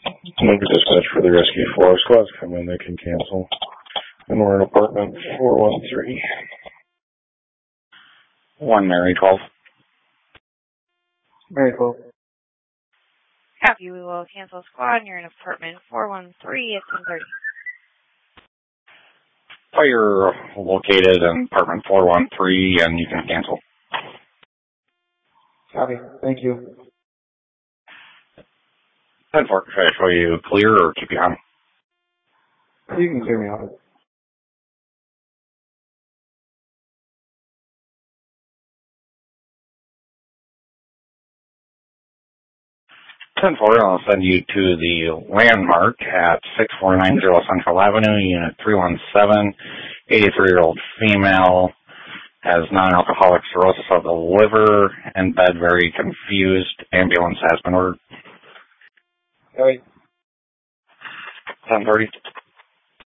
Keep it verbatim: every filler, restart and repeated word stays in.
Make a dispatch for the rescue four. Squads come in, they can cancel. And we're in apartment four one three. One Mary twelve. Mary twelve. Copy, we will cancel squad and you're in apartment four one three at ten thirty. Fire located in apartment four one three and you can cancel. Copy, thank you. ten four, should I show you clear or keep you on? You can clear me out. ten four, I'll send you to the landmark at six four nine zero Central Avenue, Unit three one seven, eighty-three-year-old female, has non-alcoholic cirrhosis of the liver, in bed, very confused. Ambulance has been ordered. All right. ten thirty.